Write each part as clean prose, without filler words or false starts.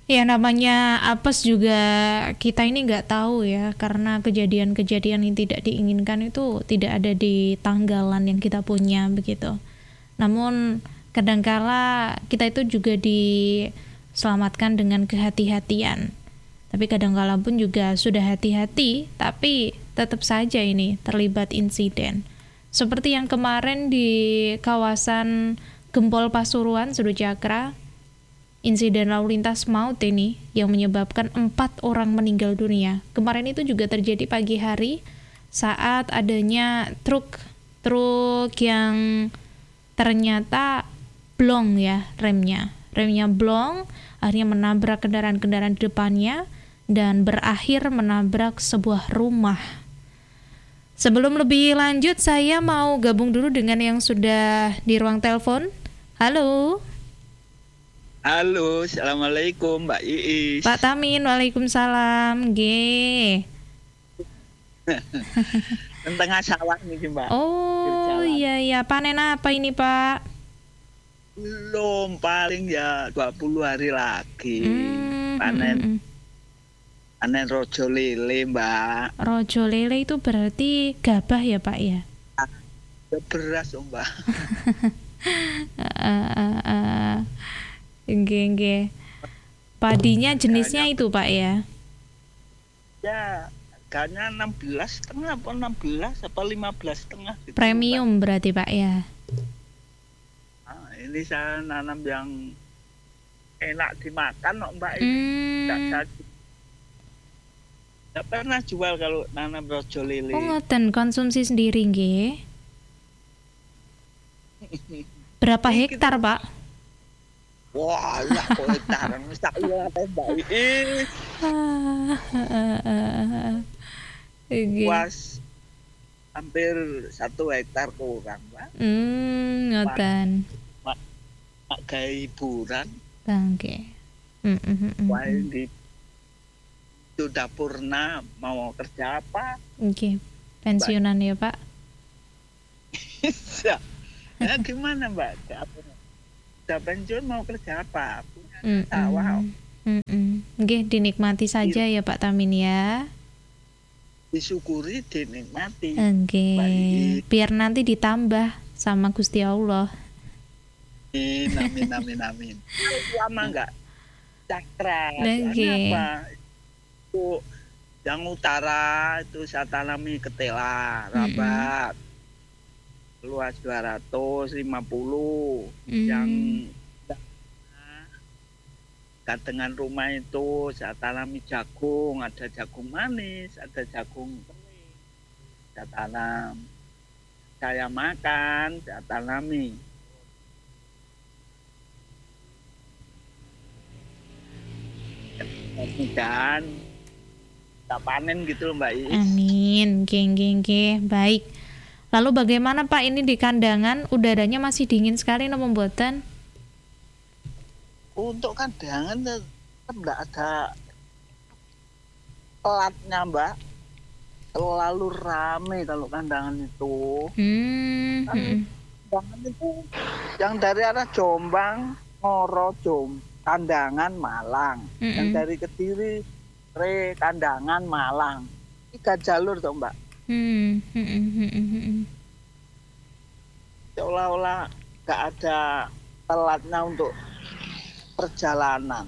Ya namanya apes juga kita ini nggak tahu ya, karena kejadian-kejadian yang tidak diinginkan itu tidak ada di tanggalan yang kita punya begitu. Namun kadangkala kita itu juga diselamatkan dengan kehati-hatian. Tapi kadangkala pun juga sudah hati-hati, tapi tetap saja ini terlibat insiden. Seperti yang kemarin di kawasan Gempol Pasuruan, Suducakra, insiden lalu lintas maut ini yang menyebabkan 4 orang meninggal dunia. Kemarin itu juga terjadi pagi hari saat adanya truk yang ternyata blong ya remnya blong, akhirnya menabrak kendaraan-kendaraan di depannya dan berakhir menabrak sebuah rumah. Sebelum lebih lanjut, saya mau gabung dulu dengan yang sudah di ruang telepon. Halo. Halo, assalamualaikum Mbak Iis. Pak Tamin, waalaikumsalam. G. Tengah sawah nih Mbak. Oh iya, panen apa ini Pak? Belum, paling ya 20 hari lagi. Panen rojo lele Mbak. Rojo lele itu berarti gabah ya Pak ya? Beras Mbak. Nggih. Padinya jenisnya itu Pak ya? Ya, harganya 16,5 apa 16 apa 15,5 gitu. Premium Mbak. Berarti Pak ya? Nah, ini saya nanam yang enak dimakan kok Mbak. Nggak pernah jual kalau nanam rojo lele. Oh ngoten, konsumsi sendiri nggih. Berapa hektar Pak? Wah, lah kok hektaran sak iya Mbak. Luas hampir 1 hektar kurang, Pak. Ngoten. Mak gawe hiburan. Nggih. Wah, di sudah purna mau kerja apa? Oke. Pensiunan ya, Pak? Ya gimana, Mbak? Sudah pensiun mau kerja apa? Punya sawah. Nggih, dinikmati saja ya Pak Tamin ya. Disyukuri, dinikmati. Nggih. Biar nanti ditambah sama Gusti Allah. Amin. Lama enggak? Cakra. Nggih. Itu yang utara itu saya tanami ketela, rabat. Luas 250. Yang dekat dengan rumah itu saya tanami jagung, ada jagung manis, ada jagung bening. Saya tanam. Saya makan, saya tanami. Dan kita panen gitu Mbak Is. Amin. Nggih. Baik. Lalu bagaimana Pak ini di kandangan, udaranya masih dingin sekali nopo mboten? Untuk kandangan tidak ada pelatnya Mbak. Selalu rame kalau kandangan itu. Kandangan itu yang dari arah Jombang, Ngoro, Kandangan, Malang. Yang dari Kediri, Kandangan, Malang. 3 jalur toh Mbak. Seolah-olah gak ada telatnya untuk perjalanan.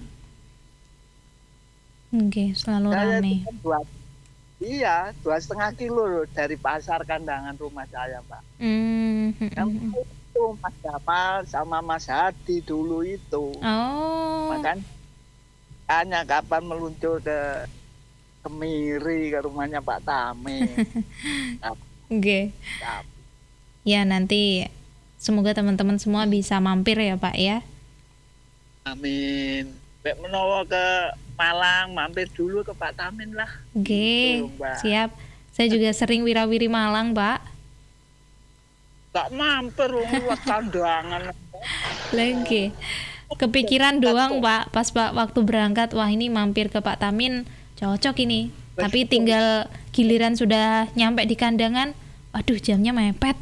Oke, selalu ramai. 2,5 kilo dari pasar kandangan rumah saya Pak. Yang itu Mas Jamal sama Mas Hadi dulu itu. Makanya kapan meluncur ke Kemiri ke rumahnya Pak Tamin. Oke. Ya nanti semoga teman-teman semua bisa mampir ya Pak ya. Amin. Baik menawa ke Malang mampir dulu ke Pak Tamin lah. Oke. Siap. Saya juga sering wirawiri Malang Pak. Gak mampir luas kandangan. Lagi. Kepikiran doang Pak pas waktu berangkat, wah ini mampir ke Pak Tamin cocok ini. Tapi tinggal giliran sudah nyampe di kandangan, waduh jamnya mepet.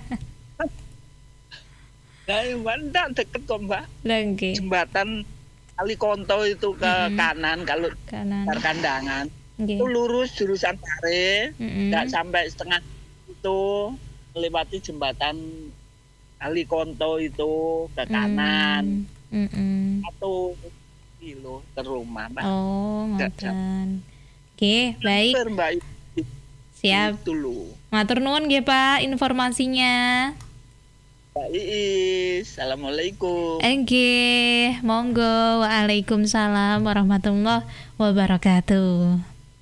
Nah, Mbak, enggak deket kok Mbak. Lagi. Jembatan Kali Konto itu ke kanan kalau Kanan. kandangan. Nggih. Itu lurus jurusan Pare, Mm-mm. nggak sampai setengah itu melewati jembatan Kali Konto itu ke kanan. Mm-mm. 1 kilo ke rumah, Mbak. Oh, Nggak jauh. ngoten. Oke, baik. Hampir, Mbak. Siap. Itu loh. Matur nuwun nggih Pak informasinya. Mbak Iis, Assalamualaikum. Nggih, monggo. Waalaikumsalam warahmatullahi wabarakatuh.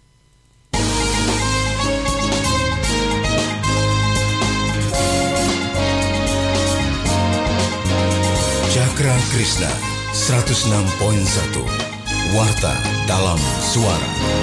Cakra Krishna 106.1 Warta dalam Suara.